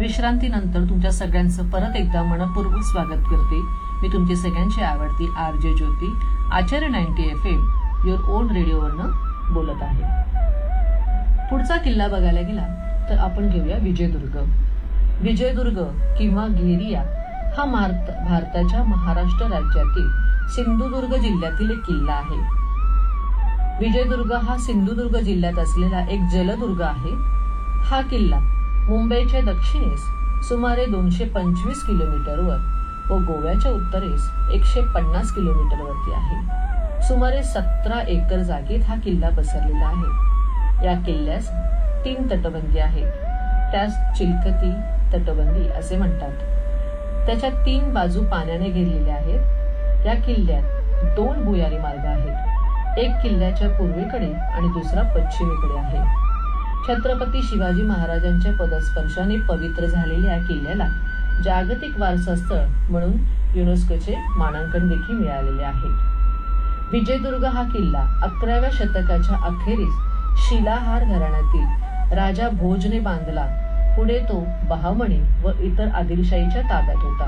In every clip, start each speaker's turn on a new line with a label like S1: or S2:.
S1: विश्रांतीनंतर तुमच्या सगळ्यांचं परत एकदा मनपूर्वक स्वागत करते. मी तुमची सगळ्यांची आवडती RJ Jyoti, Acharya 90 FM your on रेडिओवरनं बोलत आहे. पुढचा किल्ला बघायला गेला तर आपण घेऊया विजयदुर्ग. विजयदुर्ग किंवा घेरिया हा भारताच्या महाराष्ट्र राज्यातील सिंधुदुर्ग जिल्ह्यातील एक किल्ला आहे. विजयदुर्ग हा सिंधुदुर्ग जिल्ह्यात असलेला एक जलदुर्ग आहे. हा किल्ला मुंबईच्या दक्षिणेस सुमारे 225 किलोमीटरवर व गोव्याच्या उत्तरेस 150 किलोमीटरवरती आहे. सुमारे 17 एकर जागेत हा किल्ला पसरलेला आहे. या किल्ल्यास 3 तटबंदी आहेत. त्यास चिलखती तटबंदी असे म्हणतात. त्याच्या 3 बाजू पाण्याने घेरलेल्या आहेत. या किल्ल्यात 2 भुयारी मार्ग आहेत. एक किल्ल्याच्या पूर्वेकडे आणि दुसरा पश्चिमेकडे आहे. छत्रपती शिवाजी महाराजांच्या पदस्पर्शाने पवित्र झालेल्या या किल्ल्याला जागतिक वारसा स्थळ म्हणून युनेस्कोचे मानांकन देखील मिळालेले आहे. विजयदुर्ग हा किल्ला 11व्या शतकाच्या अखेरीस शिलाहार घराण्यातील राजा भोजने बांधला. पुढे तो बहामणी व इतर आदिलशाहीच्या ताब्यात होता.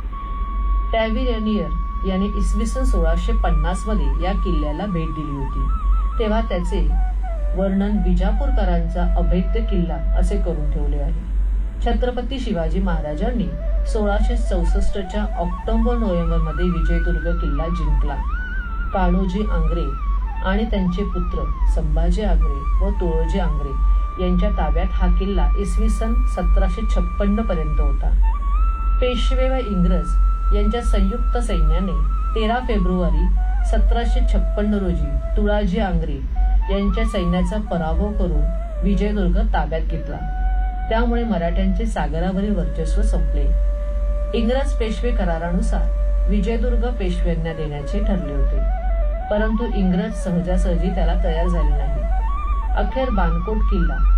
S1: टॅव्हियनियर यांनी इसवी सन 1650 मध्ये या किल्ल्याला भेट दिली होती. तेव्हा त्याचे वर्णन विजापूरकरांचा अभेद्य किल्ला असे करून ठेवले आहे. छत्रपती शिवाजी महाराजांनी 1664च्या ऑक्टोबर-नोव्हेंबर मध्ये विजयदुर्ग किल्ला जिंकला. कान्होजी आंग्रे आणि त्यांचे पुत्र संभाजी आंग्रे व तुळोजी आंग्रे यांच्या ताब्यात हा किल्ला इसवी सन 1756 पर्यंत होता. पेशवे व इंग्रज यांच्या संयुक्त सैन्याने 13 फेब्रुवारी 1756 रोजी तुळाजी आंग्रे यांच्या सैन्याचा पराभव करून विजयदुर्ग ताब्यात घेतला. त्यामुळे मराठ्यांचे सागरावरील वर्चस्व संपले. इंग्रज पेशवे करारानुसार विजयदुर्ग पेशव्यांना देण्याचे ठरले होते, परंतु इंग्रज सहजासहजी त्याला तयार झाले नाही. अखेर बाणकोट किल्ला